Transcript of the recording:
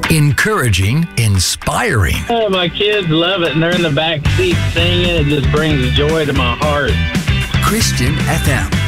Encouraging, inspiring. Oh, my kids love it, and they're in the back seat singing. It just brings joy to my heart. Christian FM.